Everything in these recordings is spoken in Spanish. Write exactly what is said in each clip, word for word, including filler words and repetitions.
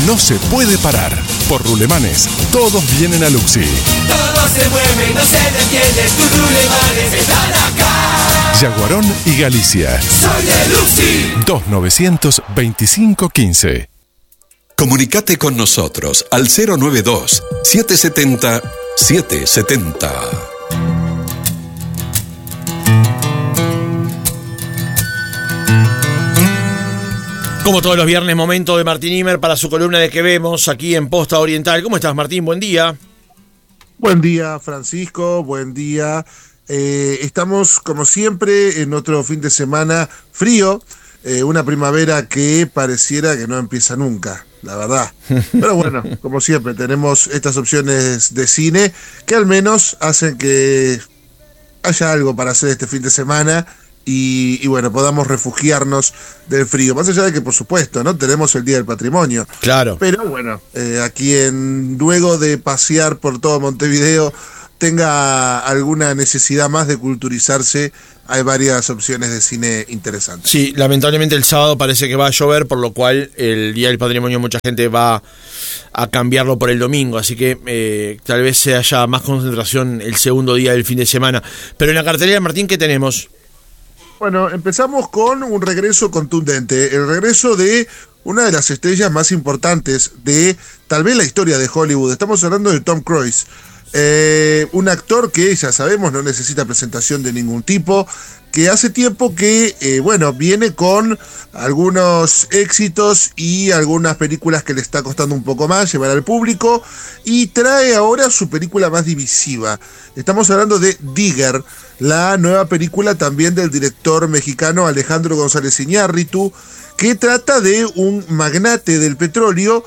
no se puede parar. Por Rulemanes, todos vienen a Luxi. Todo se mueve, no se detiene, tus Rulemanes están acá. Yaguarón y Galicia. Soy de Luxi. dos novecientos veinticinco quince. Comunicate con nosotros al cero noventa y dos, setecientos setenta, setecientos setenta. Como todos los viernes, momento de Martín Imer para su columna de Que Vemos aquí en Posta Oriental. ¿Cómo estás, Martín? Buen día. Buen día, Francisco. Buen día. Eh, estamos, como siempre, en otro fin de semana frío. Eh, una primavera que pareciera que no empieza nunca, la verdad. Pero bueno, como siempre, tenemos estas opciones de cine que al menos hacen que haya algo para hacer este fin de semana. Y, y bueno, podamos refugiarnos del frío. Más allá de que, por supuesto, ¿no? Tenemos el Día del Patrimonio. Claro. Pero bueno, eh, a quien luego de pasear por todo Montevideo tenga alguna necesidad más de culturizarse, hay varias opciones de cine interesantes. Sí, lamentablemente el sábado parece que va a llover, por lo cual el Día del Patrimonio mucha gente va a cambiarlo por el domingo, así que eh, tal vez se haya más concentración el segundo día del fin de semana. Pero en la cartelera, Martín, ¿qué tenemos? Bueno, empezamos con un regreso contundente, el regreso de una de las estrellas más importantes de tal vez la historia de Hollywood. Estamos hablando de Tom Cruise, eh, un actor que ya sabemos no necesita presentación de ningún tipo, que hace tiempo que, eh, bueno, viene con algunos éxitos y algunas películas que le está costando un poco más llevar al público, y trae ahora su película más divisiva. Estamos hablando de Digger, la nueva película también del director mexicano Alejandro González Iñárritu, que trata de un magnate del petróleo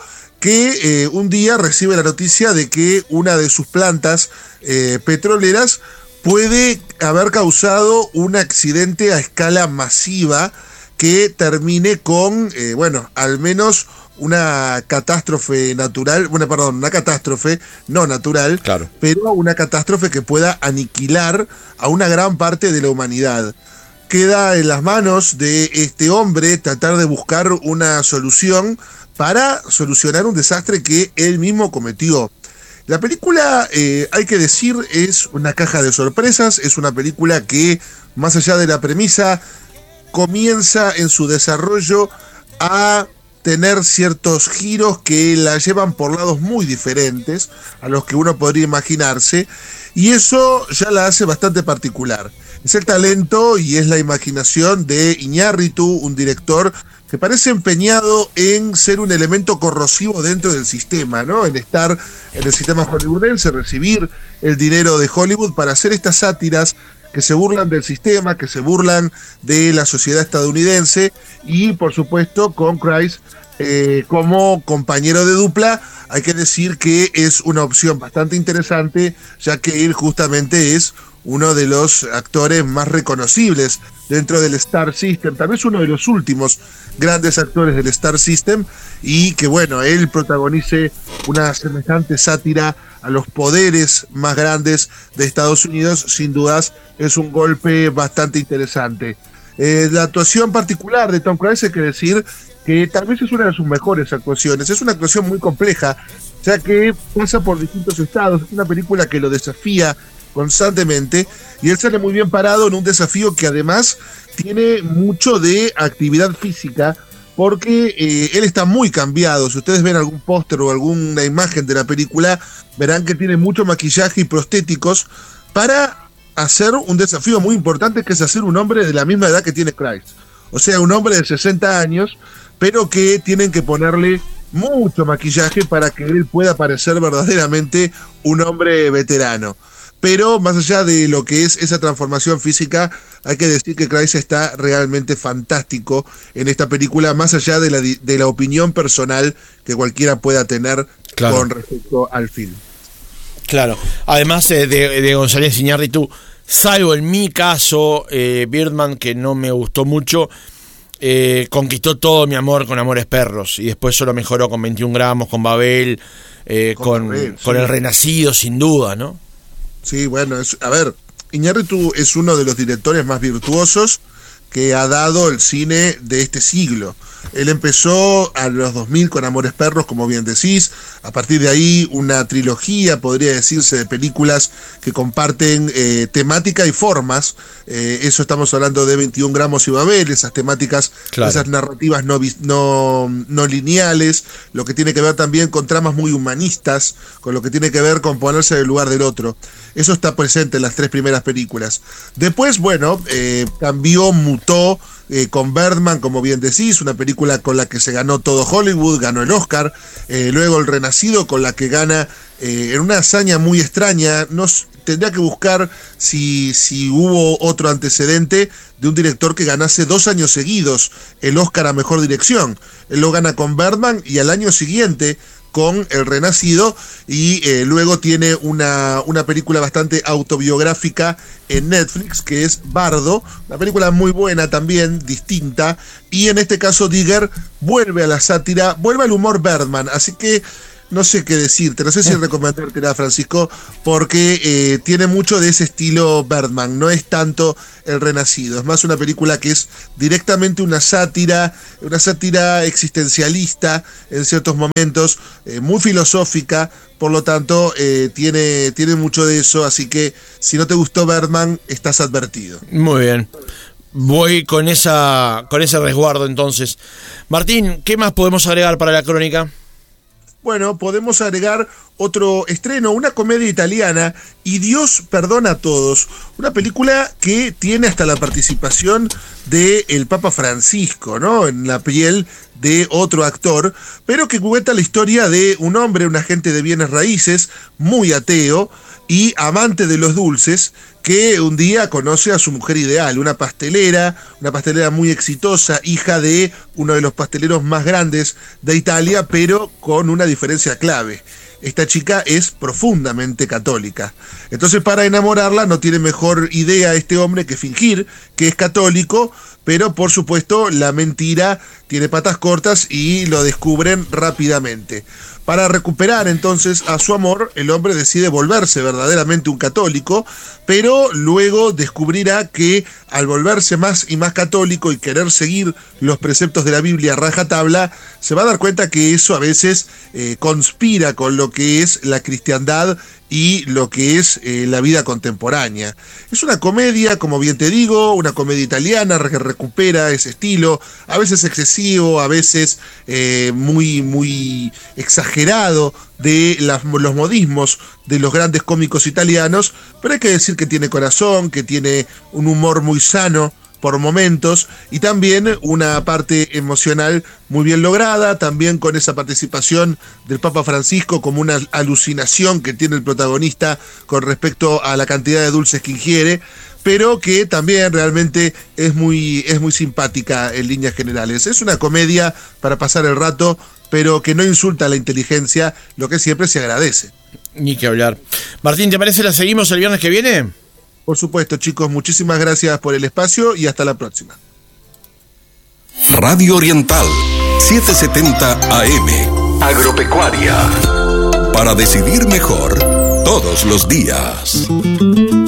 que eh, un día recibe la noticia de que una de sus plantas eh, petroleras puede haber causado un accidente a escala masiva que termine con, eh, bueno, al menos una catástrofe natural, bueno, perdón, una catástrofe no natural, claro, pero una catástrofe que pueda aniquilar a una gran parte de la humanidad. Queda en las manos de este hombre tratar de buscar una solución para solucionar un desastre que él mismo cometió. La película, eh, hay que decir, es una caja de sorpresas, es una película que, más allá de la premisa, comienza en su desarrollo a tener ciertos giros que la llevan por lados muy diferentes a los que uno podría imaginarse, y eso ya la hace bastante particular. Es el talento y es la imaginación de Iñárritu, un director que parece empeñado en ser un elemento corrosivo dentro del sistema, ¿no? En estar en el sistema hollywoodense, recibir el dinero de Hollywood para hacer estas sátiras que se burlan del sistema, que se burlan de la sociedad estadounidense, y por supuesto con Cruise eh, como compañero de dupla. Hay que decir que es una opción bastante interesante, ya que él justamente es uno de los actores más reconocibles dentro del Star System, tal vez uno de los últimos grandes actores del Star System, y que bueno, él protagonice una semejante sátira a los poderes más grandes de Estados Unidos, sin dudas es un golpe bastante interesante. Eh, la actuación particular de Tom Cruise, hay que decir que tal vez es una de sus mejores actuaciones. Es una actuación muy compleja, ya que pasa por distintos estados. Es una película que lo desafía constantemente, y él sale muy bien parado en un desafío que además tiene mucho de actividad física, porque eh, él está muy cambiado. Si ustedes ven algún póster o alguna imagen de la película, verán que tiene mucho maquillaje y prostéticos para hacer un desafío muy importante, que es hacer un hombre de la misma edad que tiene Cruise. O sea, un hombre de sesenta años, pero que tienen que ponerle mucho maquillaje para que él pueda parecer verdaderamente un hombre veterano. Pero más allá de lo que es esa transformación física, hay que decir que Cruise está realmente fantástico en esta película, más allá de la, de la opinión personal que cualquiera pueda tener, claro, con respecto al film. Claro, además eh, de, de González Iñárritu, salvo en mi caso, eh, Birdman, que no me gustó mucho, eh, conquistó todo mi amor con Amores Perros, y después solo mejoró con veintiún gramos, con Babel, eh, con, con, Babel, con sí. El Renacido, sin duda, ¿no? Sí, bueno, es, a ver, Iñárritu es uno de los directores más virtuosos que ha dado el cine de este siglo. Él empezó a los dos mil con Amores Perros, como bien decís. A partir de ahí, una trilogía, podría decirse, de películas que comparten eh, temática y formas. Eh, eso estamos hablando de veintiún gramos y Babel, esas temáticas, claro. esas narrativas no, no, no lineales, lo que tiene que ver también con tramas muy humanistas, con lo que tiene que ver con ponerse en el lugar del otro. Eso está presente en las tres primeras películas. Después, bueno, eh, cambió, mutó eh, con Birdman, como bien decís, una película con la que se ganó todo Hollywood, ganó el Oscar. Eh, luego El Renacido, con la que gana eh, en una hazaña muy extraña. Nos tendría que buscar si, si hubo otro antecedente de un director que ganase dos años seguidos el Oscar a Mejor Dirección. Él lo gana con Birdman y al año siguiente con El Renacido, y eh, luego tiene una, una película bastante autobiográfica en Netflix, que es Bardo, una película muy buena también, distinta, y en este caso Digger vuelve a la sátira, vuelve al humor Birdman, así que no sé qué decirte, no sé si recomendártela, Francisco, porque eh, tiene mucho de ese estilo Birdman, no es tanto El Renacido, es más una película que es directamente una sátira, una sátira existencialista en ciertos momentos, eh, muy filosófica, por lo tanto eh, tiene, tiene mucho de eso, así que si no te gustó Birdman, estás advertido. Muy bien. Voy con esa, con ese resguardo entonces. Martín, ¿qué más podemos agregar para la crónica? Bueno, podemos agregar otro estreno, una comedia italiana, Y Dios perdona a todos, una película que tiene hasta la participación del Papa Francisco, ¿no? En la piel de otro actor, pero que cuenta la historia de un hombre, un agente de bienes raíces, muy ateo y amante de los dulces, que un día conoce a su mujer ideal, una pastelera, una pastelera muy exitosa, hija de uno de los pasteleros más grandes de Italia, pero con una diferencia clave. Esta chica es profundamente católica. Entonces, para enamorarla no tiene mejor idea este hombre que fingir que es católico, pero por supuesto la mentira tiene patas cortas y lo descubren rápidamente. Para recuperar entonces a su amor, el hombre decide volverse verdaderamente un católico, pero luego descubrirá que al volverse más y más católico y querer seguir los preceptos de la Biblia a rajatabla, se va a dar cuenta que eso a veces eh, conspira con lo que es la cristiandad y lo que es eh, la vida contemporánea. Es una comedia, como bien te digo, una comedia italiana que recupera ese estilo, a veces excesivo, a veces eh, muy, muy exagerado de las, los modismos de los grandes cómicos italianos, pero hay que decir que tiene corazón, que tiene un humor muy sano por momentos, y también una parte emocional muy bien lograda, también con esa participación del Papa Francisco como una alucinación que tiene el protagonista con respecto a la cantidad de dulces que ingiere, pero que también realmente es muy, es muy simpática en líneas generales. Es una comedia para pasar el rato, pero que no insulta a la inteligencia, lo que siempre se agradece. Ni que hablar. Martín, ¿te parece la seguimos el viernes que viene? Por supuesto, chicos, muchísimas gracias por el espacio y hasta la próxima. Radio Oriental, setecientos setenta A M. Agropecuaria. Para decidir mejor todos los días.